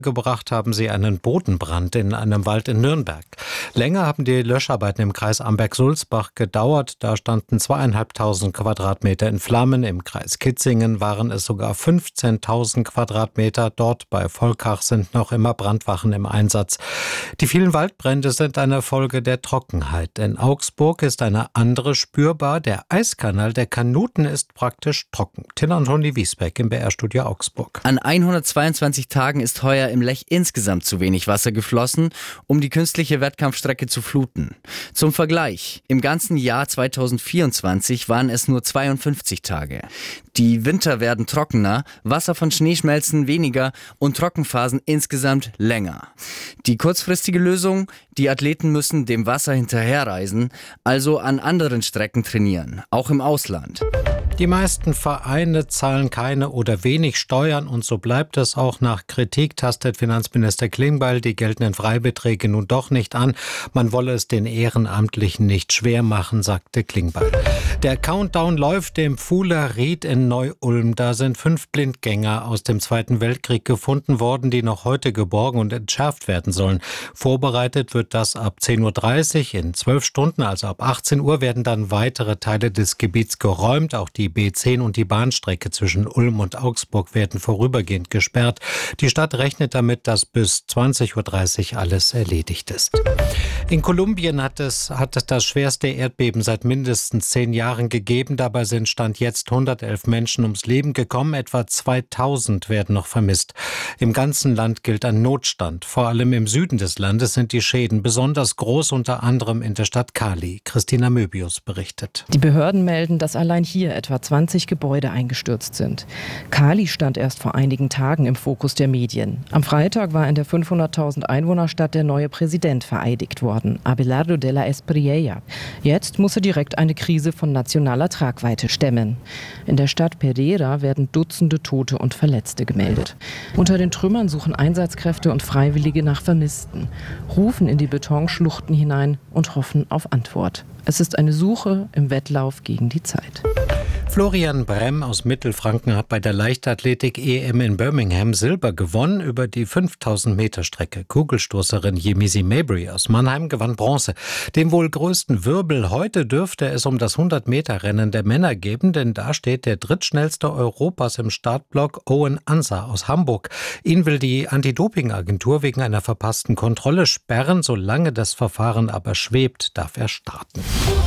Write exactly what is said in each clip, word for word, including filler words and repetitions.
Gebracht haben sie einen Bodenbrand in einem Wald in Nürnberg. Länger haben die Löscharbeiten im Kreis Amberg-Sulzbach gedauert. Da standen zweieinhalbtausend Quadratmeter in Flammen. Im Kreis Kitzingen waren es sogar fünfzehntausend Quadratmeter. Dort bei Volkach sind noch immer Brandwachen im Einsatz. Die vielen Waldbrände sind eine Folge der Trockenheit. In Augsburg ist eine andere spürbar. Der Eiskanal der Kanuten ist praktisch trocken. Till Antoni Wiesbeck im B R-Studio Augsburg. An hundertzweiundzwanzig Tagen ist heuer im Lech insgesamt zu wenig Wasser geflossen, um die künstliche Wettkampfstrecke zu fluten. Zum Vergleich, im ganzen Jahr zweitausendvierundzwanzig waren es nur zweiundfünfzig Tage. Die Winter werden trockener, Wasser von Schneeschmelzen weniger und Trockenphasen insgesamt länger. Die kurzfristige Lösung, die Athleten müssen dem Wasser hinterherreisen, also an anderen Strecken trainieren, auch im Ausland. Die meisten Vereine zahlen keine oder wenig Steuern und so bleibt es auch. Nach Kritik tastet Finanzminister Klingbeil die geltenden Freibeträge nun doch nicht an. Man wolle es den Ehrenamtlichen nicht schwer machen, sagte Klingbeil. Der Countdown läuft dem Pfuhler Ried in Neu-Ulm. Da sind fünf Blindgänger aus dem Zweiten Weltkrieg gefunden worden, die noch heute geborgen und entschärft werden sollen. Vorbereitet wird das ab zehn Uhr dreißig. In zwölf Stunden, also ab achtzehn Uhr, werden dann weitere Teile des Gebiets geräumt. Auch die B zehn und die Bahnstrecke zwischen Ulm und Augsburg werden vorübergehend gesperrt. Die Stadt rechnet damit, dass bis zwanzig Uhr dreißig alles erledigt ist. In Kolumbien hat es, hat es das schwerste Erdbeben seit mindestens zehn Jahren gegeben. Dabei sind Stand jetzt hundertelf Menschen ums Leben gekommen. Etwa zweitausend werden noch vermisst. Im ganzen Land gilt ein Notstand. Vor allem im Süden des Landes sind die Schäden besonders groß, unter anderem in der Stadt Cali. Christina Möbius berichtet. Die Behörden melden, dass allein hier etwa zwanzig Gebäude eingestürzt sind. Cali stand erst vor einigen Tagen im Fokus der Medien. Am Freitag war in der fünfhunderttausend Einwohnerstadt der neue Präsident vereidigt worden, Abelardo de la Espriella. Jetzt muss er direkt eine Krise von nationaler Tragweite stemmen. In der Stadt Pereira werden Dutzende Tote und Verletzte gemeldet. Unter den Trümmern suchen Einsatzkräfte und Freiwillige nach Vermissten, rufen in die Betonschluchten hinein und hoffen auf Antwort. Es ist eine Suche im Wettlauf gegen die Zeit. Florian Bremm aus Mittelfranken hat bei der Leichtathletik-E M in Birmingham Silber gewonnen über die fünftausend Meter Strecke. Kugelstoßerin Yemisi Mabry aus Mannheim gewann Bronze. Dem wohl größten Wirbel heute dürfte es um das hundert Meter Rennen der Männer geben, denn da steht der drittschnellste Europas im Startblock, Owen Ansa aus Hamburg. Ihn will die Anti-Doping-Agentur wegen einer verpassten Kontrolle sperren. Solange das Verfahren aber schwebt, darf er starten.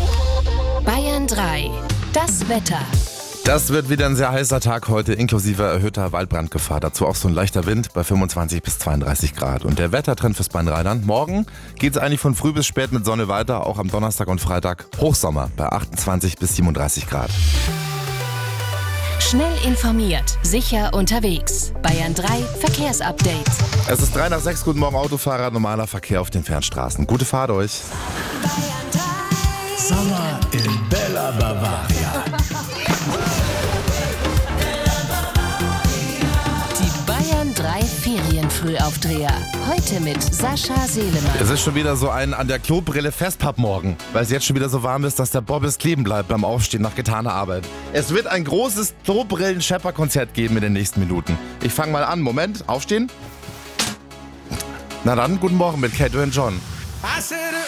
Bayern drei. Das Wetter. Das wird wieder ein sehr heißer Tag heute, inklusive erhöhter Waldbrandgefahr. Dazu auch so ein leichter Wind bei fünfundzwanzig bis zweiunddreißig Grad. Und der Wettertrend fürs Bayern-Rheinland. Morgen geht es eigentlich von früh bis spät mit Sonne weiter. Auch am Donnerstag und Freitag Hochsommer bei achtundzwanzig bis siebenunddreißig Grad. Schnell informiert, sicher unterwegs. Bayern drei Verkehrsupdate. Es ist drei nach sechs. Guten Morgen Autofahrer. Normaler Verkehr auf den Fernstraßen. Gute Fahrt euch. Sommer in Bella Bavaria. Die Bayern drei Ferienfrühaufdreher. Heute mit Sascha Selemann. Es ist schon wieder so ein an der Klobrille Festpapp-Morgen, weil es jetzt schon wieder so warm ist, dass der Bobbes kleben bleibt beim Aufstehen nach getaner Arbeit. Es wird ein großes Klobrillen-Schepper-Konzert geben in den nächsten Minuten. Ich fange mal an. Moment, aufstehen. Na dann, guten Morgen mit Kate und John.